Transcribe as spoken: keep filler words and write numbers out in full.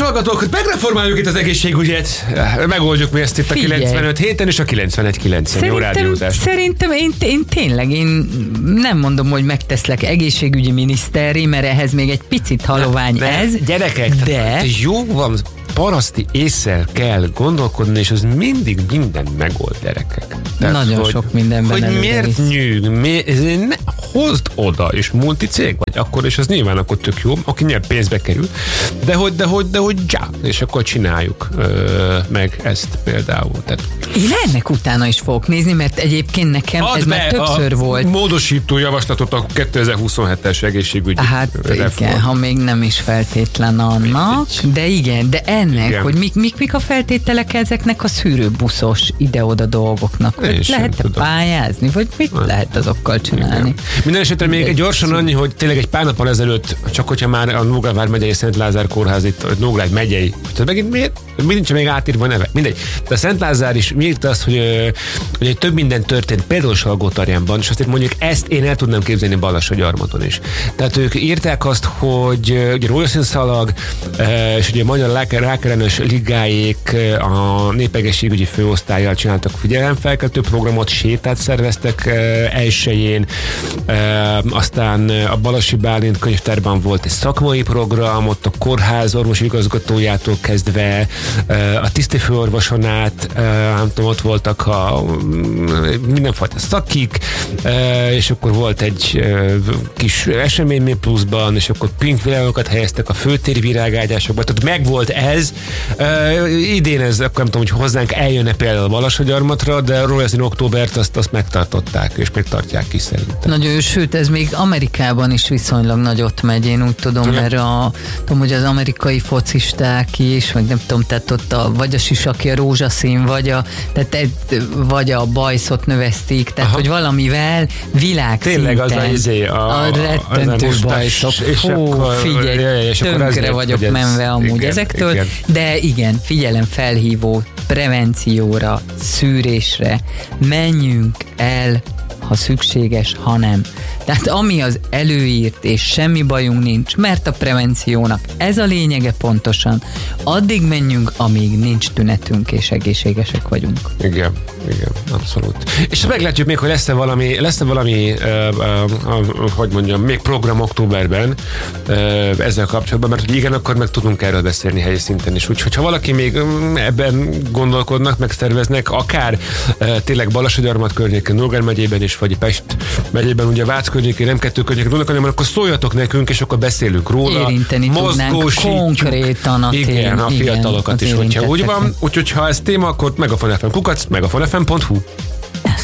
hallgatók, hogy megreformáljuk itt az egészségügyet. Megoldjuk mi ezt itt Figyelj. a kilencvenöt héten és a kilencvenegy kilencen. Jó rádiózás. Szerintem én, én tényleg, én nem mondom, hogy megteszlek egészségügyi miniszteri, mert ehhez még egy picit halovány ne, ez. Gyerekek, de... jó van, paraszti ésszel kell gondolkodni, és az mindig minden megold, gyerekek. Tehát, nagyon hogy, sok mindenben. Hogy miért nyűg, mi, ne, hozd oda, és multicég vagy akkor, és az nyilván akkor tök jó, aki nyilván pénzbe kerül, de hogy, de hogy, de hogy já, és akkor csináljuk ö, meg ezt például. Tehát, én ennek utána is fogok nézni, mert egyébként nekem ez már többször volt. Módosító javaslatot a kétezer-huszonhetes egészségügyi hát reform. Igen, ha még nem is feltétlen annak, de igen, de ennek, igen. hogy mik, mik, mik a feltételek ezeknek a szűrőbuszos ide-oda dolgoknak. Lehet-e pályázni, vagy mit nem. lehet azokkal csinálni? Igen. Minden esetre még egy gyorsan annyi, hogy tényleg egy pár nappal ezelőtt, csak hogyha már a Nógrád vármegyei Szent Lázár kórház itt, a Nógrád megyei, tehát megint miért? Nincs még átírva a neve. Mindegy. De a Szent Lázár is írta azt, hogy, hogy több minden történt, például Salgótarjánban, és azt mondjuk ezt én el tudnám képzelni Balassagyarmaton is. Tehát ők írták azt, hogy ugye rózsaszín szalag, és ugye a Magyar Rákellenes Ligáék a népegészségügyi főosztállyal csináltak figyelemfelkeltő programot, sétát szerveztek elsőjén, aztán a Balassi Bálint könyvtárban volt egy szakmai program, ott a kórház orvosi igazgatójától kezdve a tisztifőorvoson át, nem tudom, ott voltak a mindenfajta szakik, és akkor volt egy kis esemény még pluszban, és akkor pink világokat helyeztek a főtéri virágágyásokba, tehát meg volt ez. Idén ez, akkor nem tudom, hogy hozzánk eljönne például a Balassagyarmatra, de rózsaszín októbert azt, azt megtartották, és megtartják is szerintem. Nagyon, sőt, ez még Amerikában is viszonylag nagyot megy, én úgy tudom, ja. mert a, tudom, hogy az amerikai focisták is, meg nem tudom, tehát ott a, vagy a sisaki a rózsaszín, vagy a, tehát, vagy a bajszot növesztik, tehát Aha. hogy valamivel világszinten tényleg az a, izé, a, a rettentő bajszok. Fú, figyelj, és tönkre vagyok ez, menve amúgy igen, ezektől, igen. de igen, figyelem felhívó prevencióra, szűrésre, menjünk el, ha szükséges, ha nem. Tehát ami az előírt, és semmi bajunk nincs, mert a prevenciónak ez a lényege pontosan, addig menjünk, amíg nincs tünetünk, és egészségesek vagyunk. Igen, igen, abszolút. És meglátjuk még, hogy lesz-e valami, lesz-e valami uh, uh, uh, hogy mondjam, még program októberben uh, ezzel kapcsolatban, mert hogy igen, akkor meg tudunk erről beszélni helyi szinten is. Úgyhogy ha valaki még um, ebben gondolkodnak, megszerveznek, akár uh, tényleg Balassagyarmat környéken, Nógrád megyében is, vagy Pest megyében, ugye Vác környékén, nem kettő környéken, hanem akkor szóljatok nekünk, és akkor beszélünk róla. Érinteni tudnánk konkrétan a igen, a fiatalokat is, hogyha úgy van. Úgyhogy ha ez téma, akkor Megafon ef em kukac, megafon ef em pont hu.